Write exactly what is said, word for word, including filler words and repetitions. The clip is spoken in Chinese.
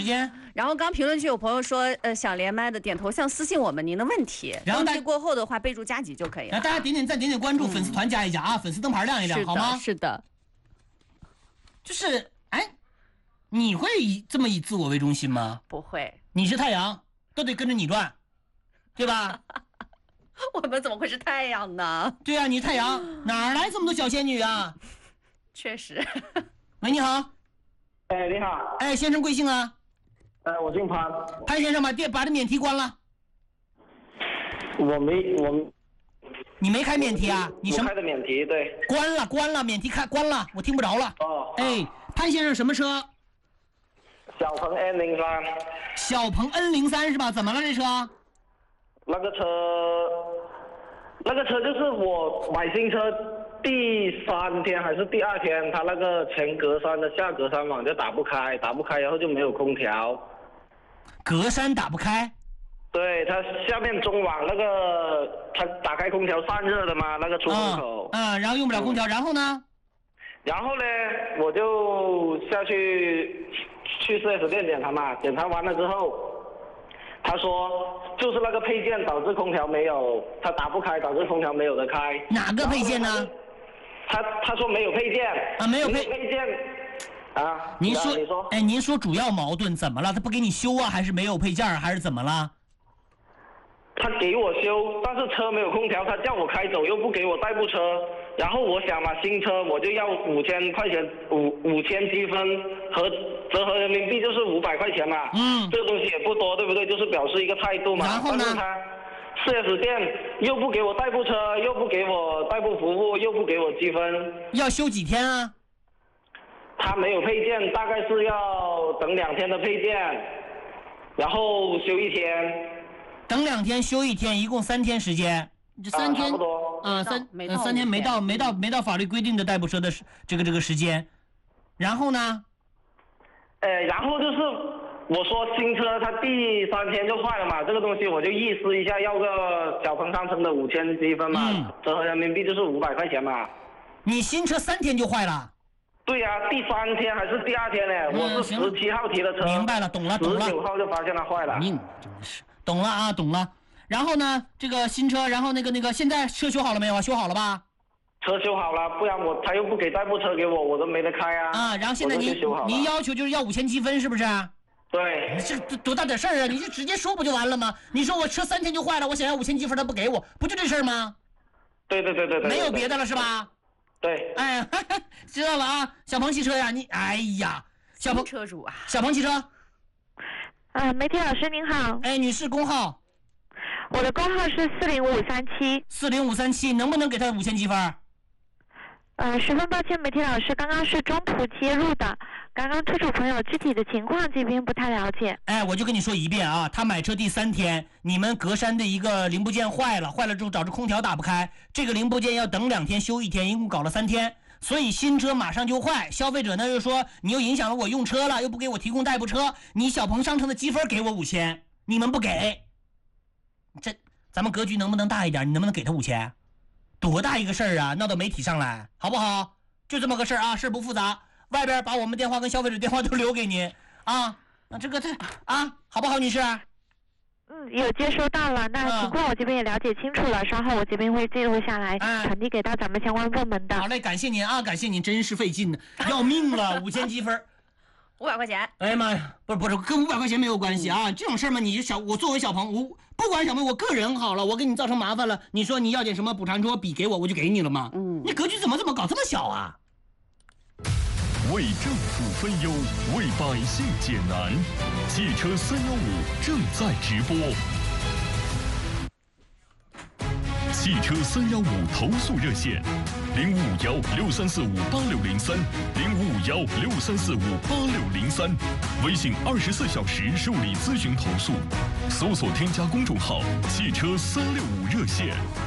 间。 然后刚评论区有朋友说，呃，想连麦的点头像私信我们您的问题， 然后登记过后的话备注加急就可以了。 大家点点赞，点点关注，嗯、粉丝团加一加啊，粉丝灯牌亮一亮，好吗？ 是的。 就是哎，你会以这么以自我为中心吗？ 不会。 你是太阳，都得跟着你转，对吧？ 我们怎么会是太阳呢？ 对啊，你太阳哪儿来这么多小仙女啊？ 确实。 喂，你好。 哎，你好。 哎，先生贵姓啊？ 呃，我姓潘。 潘先生把电把这免提关了。 我没我。 你没开免提啊？你什么？ 开的免提，对。 关了，关了，免提开关了，我听不着了。 哦。 哎，潘先生什么车？ 小鹏 N 零三。 小鹏 N 零三是吧？怎么了这车？ 那个车，那个车就是我买新车第三天还是第二天，它那个前格栅的下格栅网就打不开，打不开，然后就没有空调。 格栅打不开？ 对，它下面中网那个，它打开空调散热的嘛，那个出风口。 嗯、啊，然后用不了空调，嗯、然后呢？ 然后呢，我就下去去 四 S 店检查嘛，检查完了之后。他说，就是那个配件导致空调没有，它打不开，导致空调没有得开。 哪个配件呢？ 他他说没有配件啊，没有配配件啊。 您说， 你说， 哎，您说主要矛盾怎么了？他不给你修啊，还是没有配件，还是怎么了？ 他给我修，但是车没有空调，他叫我开走，又不给我代步车。然后我想嘛，新车我就要五千块钱，五五千积分和折合人民币就是五百块钱嘛。 嗯， 这个东西也不多，对不对？就是表示一个态度嘛。 然后呢？ 但是他四 S 店又不给我代步车，又不给我代步服务，又不给我积分。 要修几天啊？ 他没有配件，大概是要等两天的配件，然后修一天。 等两天修一天，一共三天时间。这三天， 啊、差不多。 啊、呃，三呃三天没到没到没到法律规定的代步车的这个这个时间。然后呢？ 呃，然后就是我说新车它第三天就坏了嘛，这个东西我就意思一下，要个小鹏商城的五千积分嘛，嗯、折合人民币就是五百块钱嘛。 你新车三天就坏了？ 对呀、啊，第三天还是第二天呢？嗯、我是十七号提的车。 明白了，懂了，懂了。 十九号就发现它坏了。 命真的是。懂了啊，懂了。然后呢，这个新车，然后那个那个，现在车修好了没有啊？修好了吧？ 车修好了，不然我他又不给代步车给我，我都没得开啊。 啊，然后现在您您要求就是要五千积分，是不是？ 对。 这多大点事儿啊？你就直接说不就完了吗？你说我车三天就坏了，我想要五千积分，他不给我，不就这事儿吗？ 对对对对对。 没有别的了是吧？ 对。 哎，呵呵知道了啊，小鹏汽车呀，你哎呀，小鹏车主啊， 小鹏汽车。 呃，媒体老师您好。 哎，女士，工号。 我的工号是四零五三七。 四零五三七，能不能给他五千积分？ 呃，十分抱歉，媒体老师，刚刚是中途接入的，刚刚车主朋友具体的情况这边不太了解。 哎，我就跟你说一遍啊，他买车第三天，你们格栅的一个零部件坏了，坏了之后导致空调打不开，这个零部件要等两天修一天，一共搞了三天，所以新车马上就坏。消费者呢又说你又影响了我用车了，又不给我提供代步车，你小鹏商城的积分给我五千，你们不给，这咱们格局能不能大一点？你能不能给他五千？多大一个事儿啊，闹到媒体上来，好不好？就这么个事儿啊，事儿不复杂。外边把我们电话跟消费者电话都留给您啊，那这个这啊，好不好，女士？ 嗯，有接收到了，那情况我这边也了解清楚了，稍后我这边会记录下来，传递给到咱们相关部门的。 好嘞，感谢您啊，感谢您，真是费劲呢，要命了，五千积分。 五百块钱， 哎呀妈呀，不是不是，跟五百块钱没有关系啊！这种事儿嘛，你就小我作为小鹏，我不管小鹏，我个人好了，我给你造成麻烦了，你说你要点什么补偿，说笔给我，我就给你了吗？嗯，你格局怎么这么搞这么小啊？ 为政府分忧，为百姓解难，汽车三幺五正在直播。汽车三幺五投诉热线：零五五幺六三四五八六零三，零五五幺六三四五八六零三。微信二十四小时受理咨询投诉，搜索添加公众号“汽车三六五热线”。